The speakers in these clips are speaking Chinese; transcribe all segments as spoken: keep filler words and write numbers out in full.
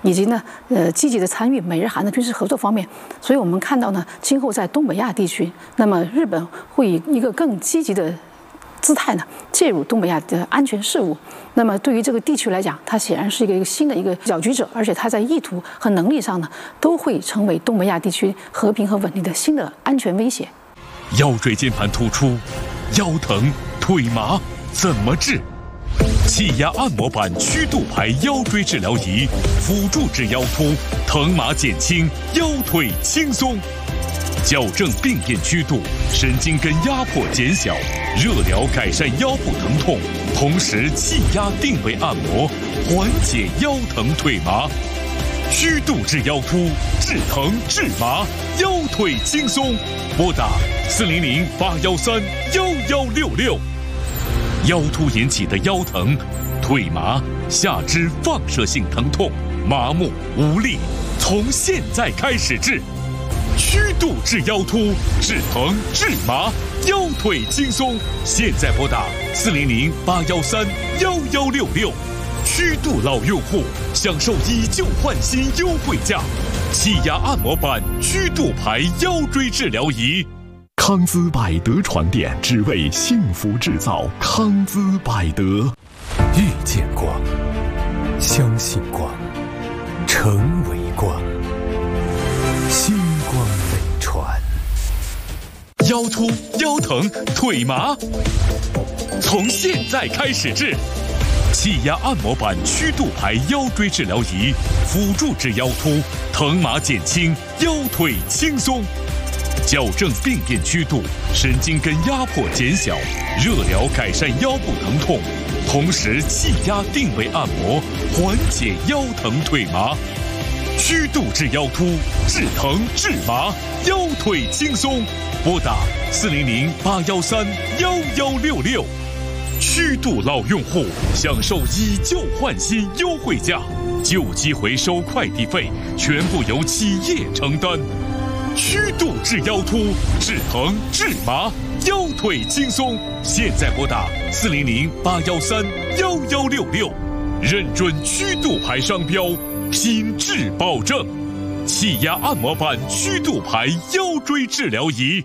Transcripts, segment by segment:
以及呢呃积极的参与美日韩的军事合作方面。所以我们看到呢，今后在东北亚地区，那么日本会以一个更积极的姿态呢介入东北亚的安全事务。那么对于这个地区来讲，它显然是一个一个新的一个搅局者，而且它在意图和能力上呢，都会成为东北亚地区和平和稳定的新的安全威胁。 腰椎间盘突出、腰疼、腿麻怎么治？气压按摩板曲度排腰椎治疗仪，辅助治腰突，疼麻减轻，腰腿轻松。矫正病变曲度，神经根压迫减小，热疗改善腰部疼痛，同时气压定位按摩，缓解腰疼腿麻。曲度治腰突，治疼治麻，腰腿轻松。拨打四零零八幺三幺幺六六。腰突引起的腰疼、腿麻、下肢放射性疼痛、麻木无力，从现在开始治。曲度治腰突，治疼治麻，腰腿轻松。现在拨打四零零八幺三幺幺六六。曲度老用户享受以旧换新优惠价，气压按摩板曲度排腰椎治疗仪。 康姿百德床垫，只为幸福制造。康姿百德， 遇见光，相信光，成为光。星光飞船。 腰突、腰疼、腿麻，从现在开始治。气压按摩板曲度排腰椎治疗仪，辅助治腰突，疼麻减轻，腰腿轻松。矫正病变曲度，神经根压迫减小，热疗改善腰部疼痛，同时气压定位按摩，缓解腰疼腿麻。曲度治腰突，治疼治麻，腰腿轻松。拨打四零零八幺三幺幺六六。曲度老用户享受以旧换新优惠价，旧机回收快递费全部由企业承担。曲度治腰突，治疼治麻，腰腿轻松。现在拨打四零零八幺三幺幺六六，认准曲度牌商标，品质保证。气压按摩板曲度牌腰椎治疗仪。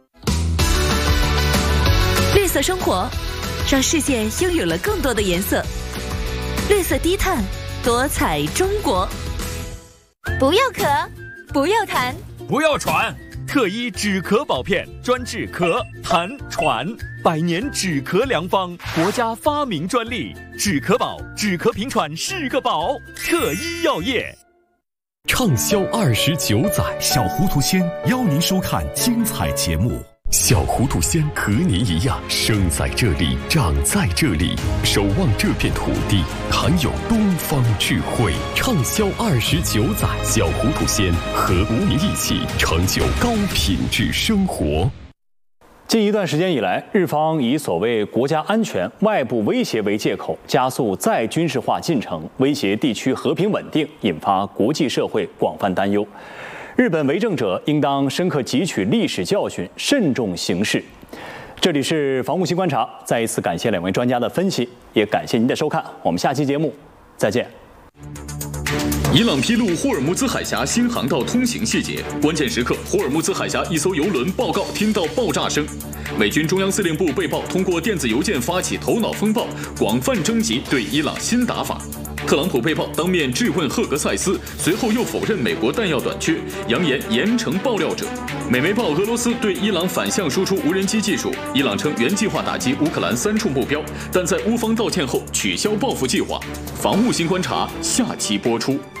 绿色生活，让世界拥有了更多的颜色。绿色低碳，多彩中国。 不要咳， 不要痰， 不要喘，特一止咳宝片，专治咳、痰、喘，百年止咳良方，国家发明专利，止咳宝，止咳平喘是个宝。特一药业。 畅销二十九载，小糊涂仙邀您收看精彩节目。小糊涂仙和您一样，生在这里，长在这里，守望这片土地，含有东方智慧。畅销二十九载，小糊涂仙和您一起成就高品质生活。 近一段时间以来，日方以所谓国家安全、外部威胁为借口，加速再军事化进程，威胁地区和平稳定，引发国际社会广泛担忧。日本为政者应当深刻汲取历史教训，慎重行事。这里是防务新观察，再一次感谢两位专家的分析，也感谢您的收看。我们下期节目再见。 伊朗披露霍尔木兹海峡新航道通行细节，关键时刻，霍尔木兹海峡一艘油轮报告听到爆炸声。美军中央司令部被曝通过电子邮件发起头脑风暴，广泛征集对伊朗新打法。特朗普被曝当面质问赫格塞斯，随后又否认美国弹药短缺，扬言严惩爆料者。美媒报俄罗斯对伊朗反向输出无人机技术，伊朗称原计划打击乌克兰三处目标，但在乌方道歉后取消报复计划。防务新观察下期播出。